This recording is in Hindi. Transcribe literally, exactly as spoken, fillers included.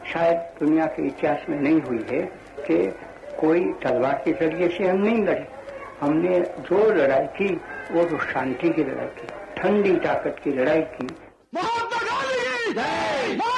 शायद दुनिया के इतिहास में नहीं हुई है कि कोई तलवार के जरिए से हम नहीं लड़े। हमने जो लड़ाई की वो तो शांति की लड़ाई की, ठंडी ताकत की लड़ाई की। महात्मा गांधी की जय।